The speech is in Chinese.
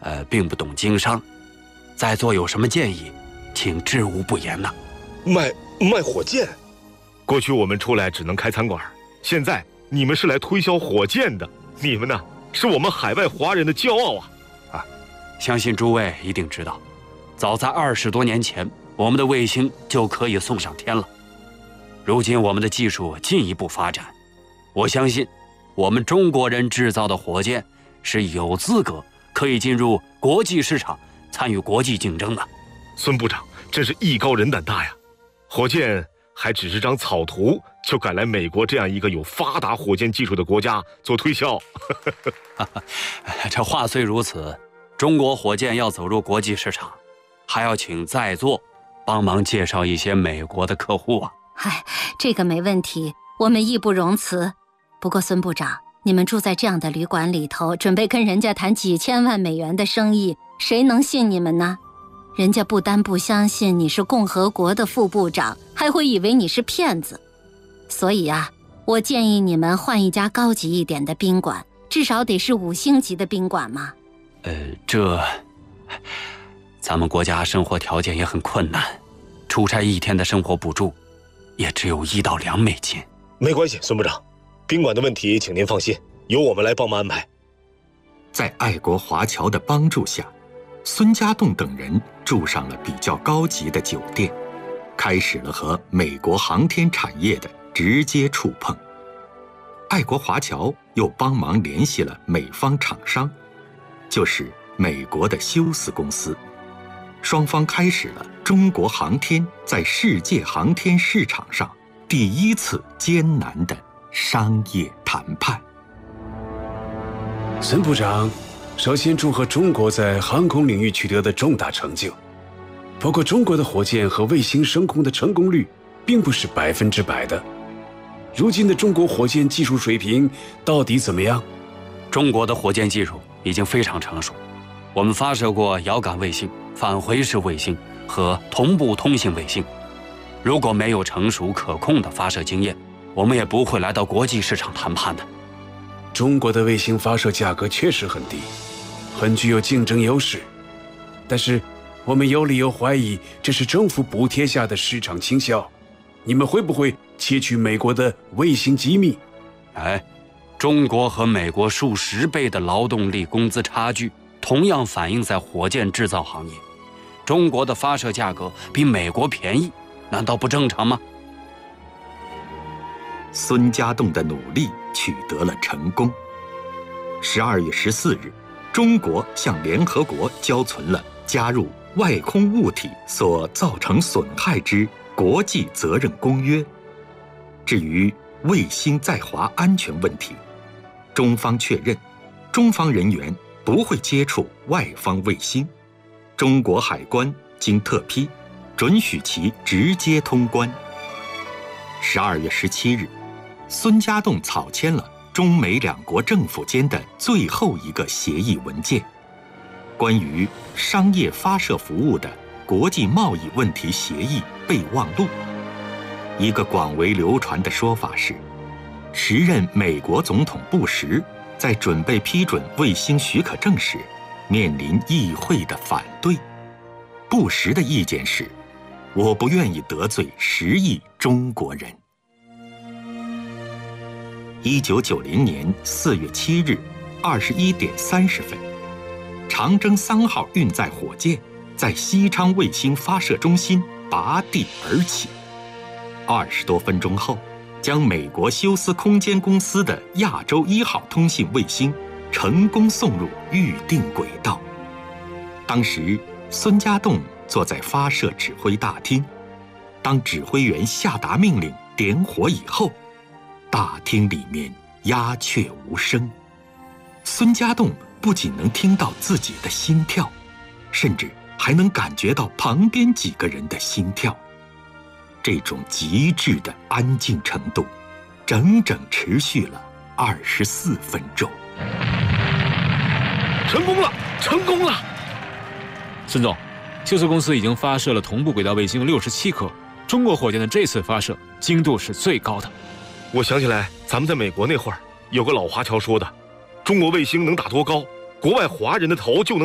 并不懂经商，在座有什么建议，请知无不言呐。 卖火箭？ 过去我们出来只能开餐馆，现在你们是来推销火箭的，你们呢，是我们海外华人的骄傲啊！ 相信诸位一定知道，早在20多年前，我们的卫星就可以送上天了。如今我们的技术进一步发展，我相信我们中国人制造的火箭是有资格可以进入国际市场，参与国际竞争的。 孙部长真是艺高人胆大呀！火箭还只是张草图，就敢来美国这样一个有发达火箭技术的国家做推销。 这话虽如此，中国火箭要走入国际市场，还要请在座帮忙介绍一些美国的客户啊。 这个没问题，我们义不容辞。不过孙部长，你们住在这样的旅馆里头，准备跟人家谈几千万美元的生意，谁能信你们呢？人家不单不相信你是共和国的副部长，还会以为你是骗子。所以啊，我建议你们换一家高级一点的宾馆，至少得是5星级的宾馆嘛。 咱们国家生活条件也很困难，出差1天的生活补助也只有1到2美金。 没关系，孙部长，宾馆的问题请您放心，由我们来帮忙安排。 在爱国华侨的帮助下，孙家栋等人住上了比较高级的酒店，开始了和美国航天产业的直接触碰。爱国华侨又帮忙联系了美方厂商，就是美国的休斯公司。双方开始了中国航天在世界航天市场上第一次艰难的商业谈判。 孙部长，首先祝贺中国在航空领域取得的重大成就。不过，中国的火箭和卫星升空的成功率并不是100%的。如今的中国火箭技术水平到底怎么样？ 中国的火箭技术已经非常成熟，我们发射过遥感卫星、返回式卫星和同步通信卫星。如果没有成熟可控的发射经验，我们也不会来到国际市场谈判的。 中国的卫星发射价格确实很低，很具有竞争优势，但是我们有理由怀疑这是政府补贴下的市场倾销。你们会不会窃取美国的卫星机密？ 中国和美国数十倍的劳动力工资差距，同样反映在火箭制造行业。中国的发射价格比美国便宜，难道不正常吗？ 孙家栋的努力取得了成功。12月14日，中国向联合国交存了加入外空物体所造成损害之国际责任公约。至于卫星在华安全问题，中方确认，中方人员不会接触外方卫星，中国海关经特批，准许其直接通关。12月17日，孙家栋草签了中美2国政府间的最后一个协议文件，关于商业发射服务的国际贸易问题协议备忘录。一个广为流传的说法是，时任美国总统布什在准备批准卫星许可证时，面临议会的反对。布什的意见是，我不愿意得罪10亿中国人。1990年4月7日21点30分，长征3号运载火箭在西昌卫星发射中心拔地而起。20多分钟后，将美国休斯空间公司的亚洲1号通信卫星成功送入预定轨道。当时，孙家栋坐在发射指挥大厅，当指挥员下达命令点火以后，大厅里面鸦雀无声。孙家栋不仅能听到自己的心跳，甚至还能感觉到旁边几个人的心跳。这种极致的安静程度，整整持续了24分钟。 成功了，成功了！ 孙总，休斯公司已经发射了同步轨道卫星67颗，中国火箭的这次发射精度是最高的。 我想起来，咱们在美国那会儿有个老华侨说的，中国卫星能打多高，国外华人的头就能